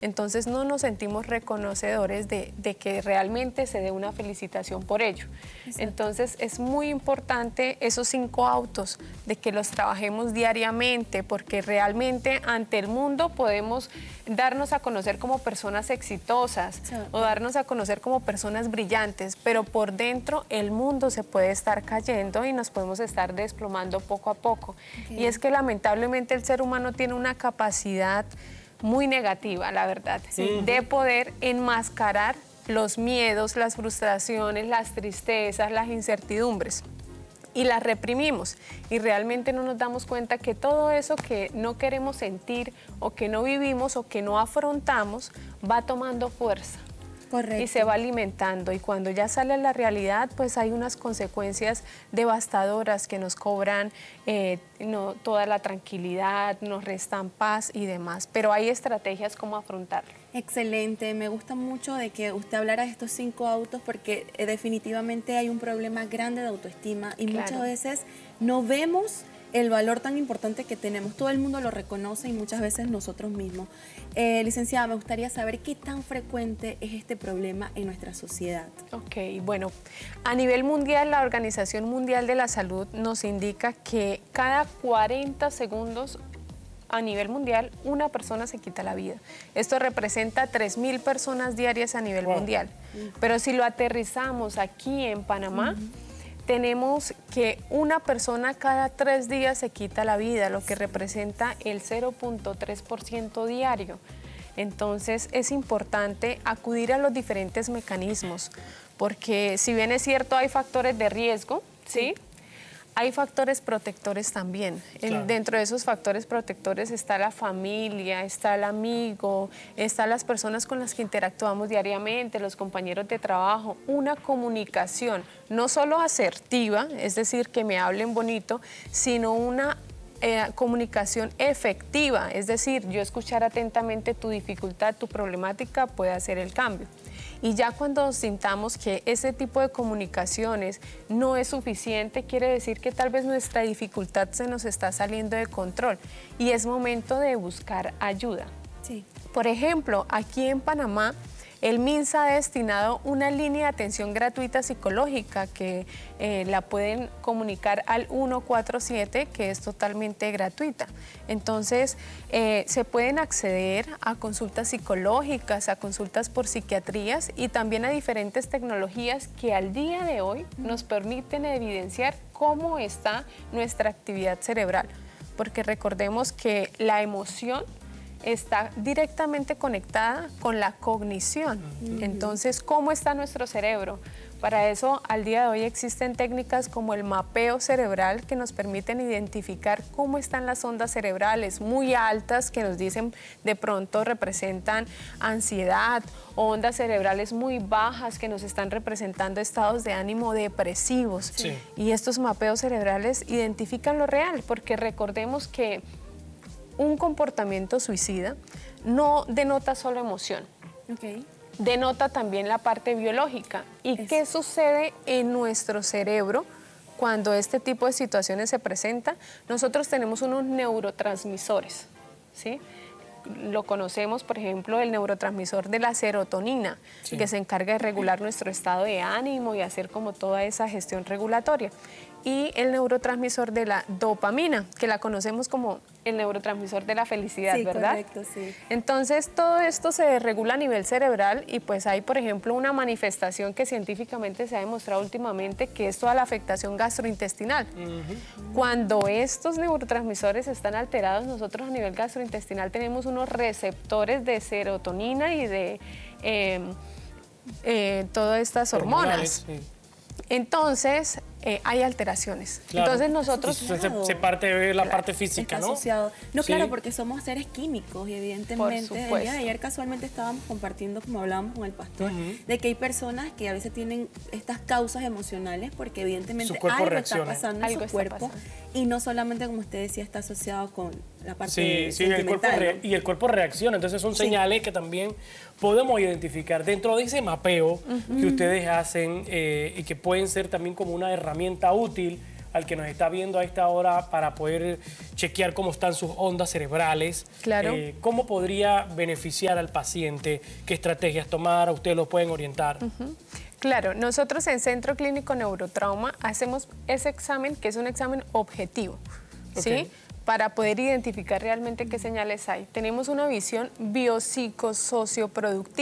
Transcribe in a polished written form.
Entonces no nos sentimos reconocedores de que realmente se dé una felicitación por ello. Exacto. Entonces es muy importante esos 5 autos, de que los trabajemos diariamente, porque realmente ante el mundo podemos darnos a conocer como personas exitosas, sí, o darnos a conocer como personas brillantes, pero por dentro el mundo se puede estar cayendo y nos podemos estar desplomando poco a poco. Okay. Y es que lamentablemente el ser humano tiene una capacidad muy negativa, la verdad, sí, de poder enmascarar los miedos, las frustraciones, las tristezas, las incertidumbres, y las reprimimos, y realmente no nos damos cuenta que todo eso que no queremos sentir, o que no vivimos, o que no afrontamos, va tomando fuerza. Correcto. Y se va alimentando, y cuando ya sale a la realidad, pues hay unas consecuencias devastadoras que nos cobran toda la tranquilidad, nos restan paz y demás, pero hay estrategias como afrontarlo. Excelente, me gusta mucho de que usted hablara de estos 5 autos, porque definitivamente hay un problema grande de autoestima y claro, muchas veces no vemos el valor tan importante que tenemos. Todo el mundo lo reconoce y muchas veces nosotros mismos. Licenciada, me gustaría saber qué tan frecuente es este problema en nuestra sociedad. Ok, bueno, a nivel mundial, la Organización Mundial de la Salud nos indica que cada 40 segundos a nivel mundial, una persona se quita la vida. Esto representa 3.000 personas diarias a nivel mundial. Pero si lo aterrizamos aquí en Panamá, tenemos que una persona cada 3 días se quita la vida, lo que representa el 0.3% diario. Entonces es importante acudir a los diferentes mecanismos, porque si bien es cierto hay factores de riesgo, ¿sí?, hay factores protectores también. Claro. Dentro de esos factores protectores está la familia, está el amigo, están las personas con las que interactuamos diariamente, los compañeros de trabajo. Una comunicación no solo asertiva, es decir, que me hablen bonito, sino una comunicación efectiva, es decir, yo escuchar atentamente tu dificultad, tu problemática, puede hacer el cambio. Y ya cuando sintamos que ese tipo de comunicaciones no es suficiente, quiere decir que tal vez nuestra dificultad se nos está saliendo de control y es momento de buscar ayuda. Sí. Por ejemplo, aquí en Panamá, el MINSA ha destinado una línea de atención gratuita psicológica que la pueden comunicar al 147, que es totalmente gratuita. Entonces, se pueden acceder a consultas psicológicas, a consultas por psiquiatrías y también a diferentes tecnologías que al día de hoy nos permiten evidenciar cómo está nuestra actividad cerebral. Porque recordemos que la emoción está directamente conectada con la cognición. Entonces, ¿cómo está nuestro cerebro? Para eso, al día de hoy existen técnicas como el mapeo cerebral que nos permiten identificar cómo están las ondas cerebrales muy altas que nos dicen de pronto representan ansiedad, o ondas cerebrales muy bajas que nos están representando estados de ánimo depresivos. Sí. Y estos mapeos cerebrales identifican lo real, porque recordemos que un comportamiento suicida no denota solo emoción, denota también la parte biológica. ¿Y qué sucede en nuestro cerebro cuando este tipo de situaciones se presentan? Nosotros tenemos unos neurotransmisores, ¿sí? Lo conocemos, por ejemplo, el neurotransmisor de la serotonina, sí, que se encarga de regular nuestro estado de ánimo y hacer como toda esa gestión regulatoria. Y el neurotransmisor de la dopamina, que la conocemos como el neurotransmisor de la felicidad, sí, ¿verdad? Correcto, sí. Entonces, todo esto se regula a nivel cerebral y pues hay, por ejemplo, una manifestación que científicamente se ha demostrado últimamente, que es toda la afectación gastrointestinal. Cuando estos neurotransmisores están alterados, nosotros a nivel gastrointestinal tenemos unos receptores de serotonina y de todas estas hormonas. Sí. Entonces, hay alteraciones. Claro. Entonces nosotros... Se parte de la parte física, está ¿no? Asociado. No, sí, claro, porque somos seres químicos y evidentemente... El día de ayer casualmente estábamos compartiendo, como hablábamos con el pastor, de que hay personas que a veces tienen estas causas emocionales porque evidentemente algo está pasando en su cuerpo y no solamente, como usted decía, está asociado con la parte sentimental. Y el cuerpo reacciona. Entonces son señales que también podemos identificar dentro de ese mapeo que ustedes hacen y que pueden ser también como una herramienta útil al que nos está viendo a esta hora para poder chequear cómo están sus ondas cerebrales? Claro. ¿Cómo podría beneficiar al paciente? ¿Qué estrategias tomar? ¿Ustedes lo pueden orientar? Claro, nosotros en Centro Clínico Neurotrauma hacemos ese examen, que es un examen objetivo, ¿sí? Para poder identificar realmente qué señales hay. Tenemos una visión biopsicosocioproductiva.